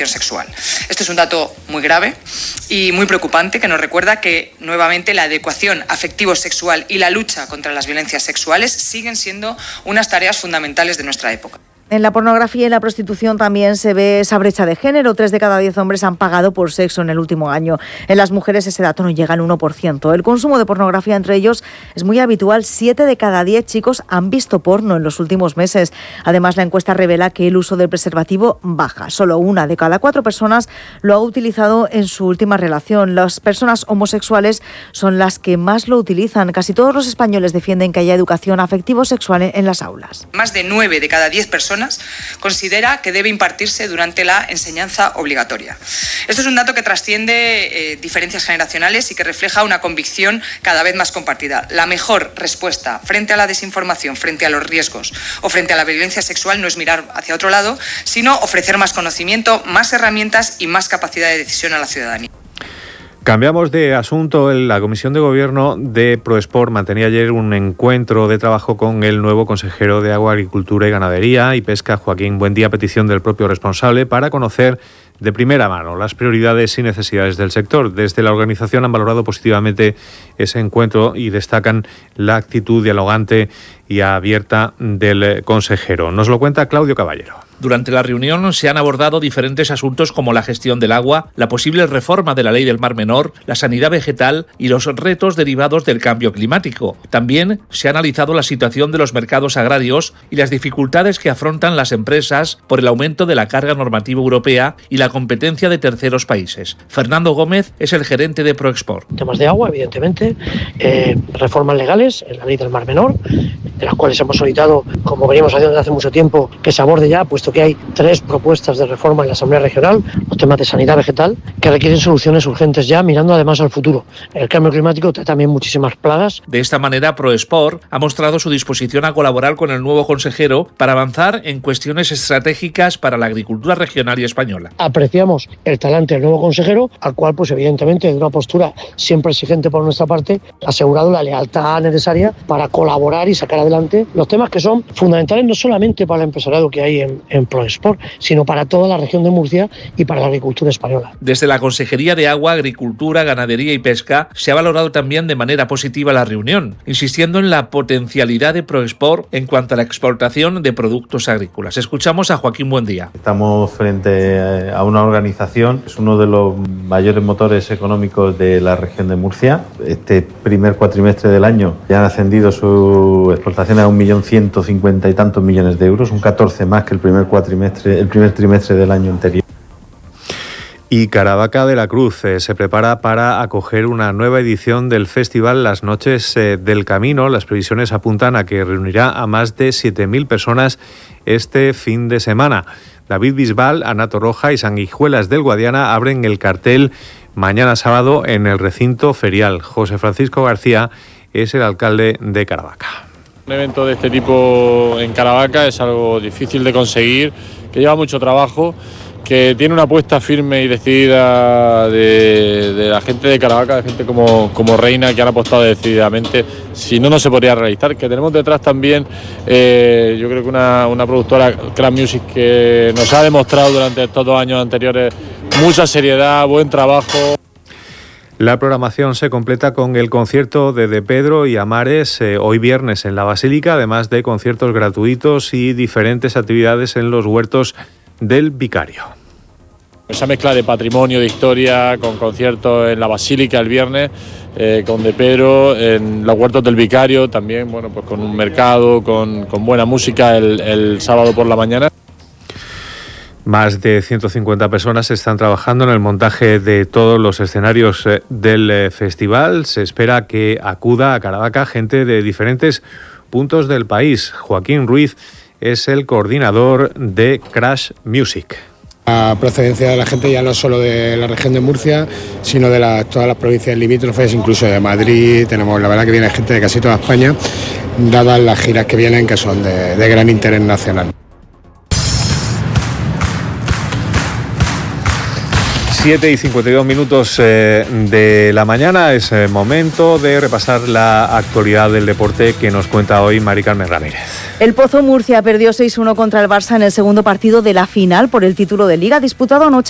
educación sexual. Esto es un dato muy grave y muy preocupante que nos recuerda que nuevamente la adecuación afectivo-sexual y la lucha contra las violencias sexuales siguen siendo unas tareas fundamentales de nuestra época. En la pornografía y la prostitución también se ve esa brecha de género. 3 de cada 10 hombres han pagado por sexo en el último año. En las mujeres ese dato no llega al 1%. El consumo de pornografía entre ellos es muy habitual. 7 de cada 10 chicos han visto porno en los últimos meses. Además, la encuesta revela que el uso del preservativo baja. Solo 1 de cada 4 personas lo ha utilizado en su última relación. Las personas homosexuales son las que más lo utilizan. Casi todos los españoles defienden que haya educación afectivo-sexual en las aulas. Más de 9 de cada 10 personas considera que debe impartirse durante la enseñanza obligatoria. Esto es un dato que trasciende diferencias generacionales y que refleja una convicción cada vez más compartida. La mejor respuesta frente a la desinformación, frente a los riesgos o frente a la violencia sexual no es mirar hacia otro lado, sino ofrecer más conocimiento, más herramientas y más capacidad de decisión a la ciudadanía. Cambiamos de asunto. La Comisión de Gobierno de Proesport mantenía ayer un encuentro de trabajo con el nuevo consejero de Agua, Agricultura y Ganadería y Pesca, Joaquín Buendía, a petición del propio responsable, para conocer de primera mano las prioridades y necesidades del sector. Desde la organización han valorado positivamente ese encuentro y destacan la actitud dialogante y abierta del consejero. Nos lo cuenta Claudio Caballero. Durante la reunión se han abordado diferentes asuntos como la gestión del agua, la posible reforma de la Ley del Mar Menor, la sanidad vegetal y los retos derivados del cambio climático. También se ha analizado la situación de los mercados agrarios y las dificultades que afrontan las empresas por el aumento de la carga normativa europea y la competencia de terceros países. Fernando Gómez es el gerente de Proesport. Temas de agua, evidentemente, reformas legales en la Ley del Mar Menor, de las cuales hemos solicitado, como venimos haciendo desde hace mucho tiempo, que se aborde ya, puesto que hay 3 propuestas de reforma en la Asamblea Regional, los temas de sanidad vegetal, que requieren soluciones urgentes ya, mirando además al futuro. El cambio climático trae también muchísimas plagas. De esta manera, Proesport ha mostrado su disposición a colaborar con el nuevo consejero para avanzar en cuestiones estratégicas para la agricultura regional y española. Apreciamos el talante del nuevo consejero, al cual, pues evidentemente, de una postura siempre exigente por nuestra parte, ha asegurado la lealtad necesaria para colaborar y sacar adelante los temas que son fundamentales no solamente para el empresariado que hay en Proesport, sino para toda la región de Murcia y para la agricultura española. Desde la Consejería de Agua, Agricultura, Ganadería y Pesca se ha valorado también de manera positiva la reunión, insistiendo en la potencialidad de Proesport en cuanto a la exportación de productos agrícolas. Escuchamos a Joaquín Buendía. Estamos frente a una organización, es uno de los mayores motores económicos de la región de Murcia. Este primer cuatrimestre del año ya han ascendido su exportación a 1.150.000 y tantos millones de euros, un 14 más que el primer trimestre del año anterior. Y Caravaca de la Cruz se prepara para acoger una nueva edición del festival Las Noches del Camino. Las previsiones apuntan a que reunirá a más de 7.000 personas este fin de semana. David Bisbal, Ana Torroja y Sanguijuelas del Guadiana abren el cartel mañana sábado en el recinto ferial. José Francisco García es el alcalde de Caravaca. Un evento de este tipo en Caravaca es algo difícil de conseguir, que lleva mucho trabajo, que tiene una apuesta firme y decidida de la gente de Caravaca, de gente como Reina, que han apostado decididamente. Si no, no se podría realizar. Que tenemos detrás también, yo creo que una productora, Crash Music, que nos ha demostrado durante estos 2 años anteriores mucha seriedad, buen trabajo. La programación se completa con el concierto de Pedro y Amares hoy viernes en la Basílica, además de conciertos gratuitos y diferentes actividades en los huertos del Vicario. Esa mezcla de patrimonio, de historia, con conciertos en la Basílica el viernes, con De Pedro, en los huertos del Vicario, también bueno, pues con un mercado, con buena música el sábado por la mañana. Más de 150 personas están trabajando en el montaje de todos los escenarios del festival. Se espera que acuda a Caravaca gente de diferentes puntos del país. Joaquín Ruiz es el coordinador de Crash Music. La procedencia de la gente ya no solo de la región de Murcia, sino de todas las provincias limítrofes, incluso de Madrid. Tenemos, la verdad, que viene gente de casi toda España, dadas las giras que vienen, que son de gran interés nacional. 7:52 de la mañana, es momento de repasar la actualidad del deporte que nos cuenta hoy Mari Carmen Ramírez. El Pozo Murcia perdió 6-1 contra el Barça en el segundo partido de la final por el título de Liga disputado anoche